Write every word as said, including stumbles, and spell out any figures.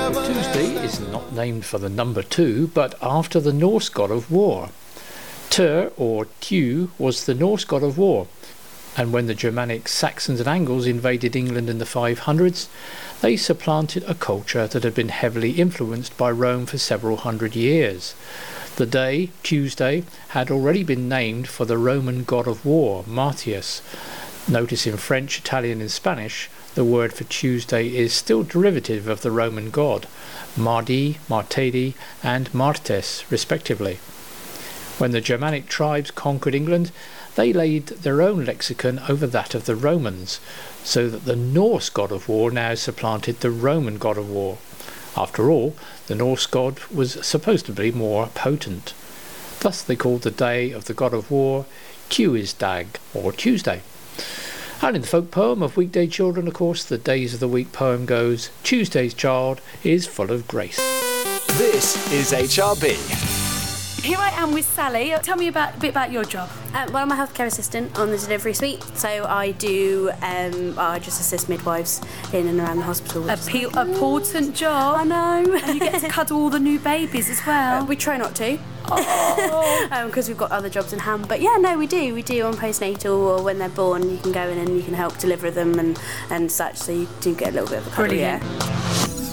Well, Tuesday is not named for the number two, but after the Norse god of war. Tyr, or Tew, was the Norse god of war, and when the Germanic Saxons and Angles invaded England in the five hundreds, they supplanted a culture that had been heavily influenced by Rome for several hundred years. The day, Tuesday, had already been named for the Roman god of war, Martius. Notice in French, Italian and Spanish, the word for Tuesday is still derivative of the Roman god, Mardi, Martedi and Martes, respectively. When the Germanic tribes conquered England, they laid their own lexicon over that of the Romans, so that the Norse god of war now supplanted the Roman god of war. After all, the Norse god was supposed to be more potent. Thus they called the day of the god of war Tuesdag, or Tuesday. And in the folk poem of Weekday Children, of course, the Days of the Week poem goes, Tuesday's child is full of grace. This is H R B. Here I am with Sally. Tell me about, a bit about your job. Um, well, I'm a healthcare assistant on the delivery suite, so I do, um, I just assist midwives in and around the hospital. A pe- important job. I know. And you get to cuddle all the new babies as well. Uh, we try not to. Oh. Because um, we've got other jobs in hand. But yeah, no, we do. We do on postnatal, or when they're born, you can go in and you can help deliver them and, and such, so you do get a little bit of a cuddle. Brilliant. Yeah.